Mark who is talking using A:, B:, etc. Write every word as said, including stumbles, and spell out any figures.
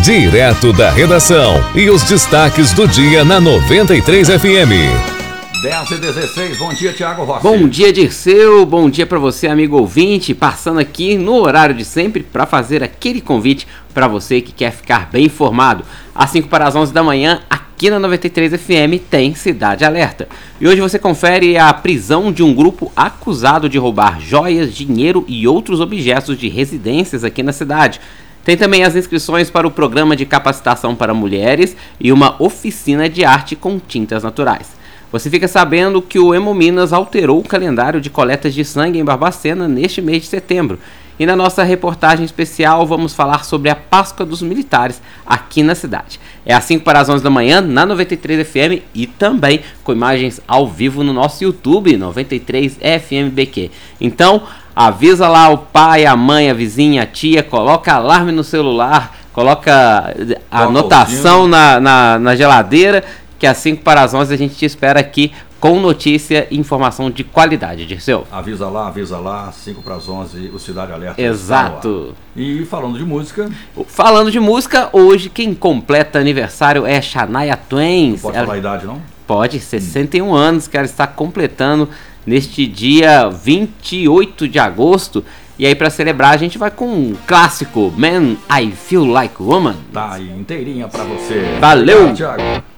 A: direto da redação e os destaques do dia na noventa e três F M.
B: dez e dezesseis, bom dia, Thiago Rossi.
C: Bom dia, Dirceu, bom dia para você, amigo ouvinte, passando aqui no horário de sempre para fazer aquele convite para você que quer ficar bem informado. Às cinco para as onze da manhã, aqui na noventa e três F M tem Cidade Alerta. E hoje você confere a prisão de um grupo acusado de roubar joias, dinheiro e outros objetos de residências aqui na cidade. Tem também as inscrições para o programa de capacitação para mulheres e uma oficina de arte com tintas naturais. Você fica sabendo que o Hemominas alterou o calendário de coletas de sangue em Barbacena neste mês de setembro. E na nossa reportagem especial vamos falar sobre a Páscoa dos Militares aqui na cidade. É às cinco para as onze da manhã na noventa e três F M e também com imagens ao vivo no nosso YouTube, noventa e três F M B Q. Então, avisa lá o pai, a mãe, a vizinha, a tia, coloca alarme no celular, coloca a anotação na, na, na geladeira, que às cinco para as onze a gente te espera aqui com notícia e informação de qualidade, Dirceu.
B: Avisa lá, avisa lá, cinco para as onze, o Cidade Alerta.
C: Exato.
B: E falando de música...
C: Falando de música, hoje quem completa aniversário é Shania Twain.
B: Não pode
C: ela...
B: falar a idade, não?
C: Pode, sessenta e um anos que ela está completando neste dia vinte e oito de agosto. E aí, para celebrar, a gente vai com um clássico, Man, I Feel Like Woman.
B: Tá aí, inteirinha para você.
C: Valeu!
B: Obrigado, Thiago.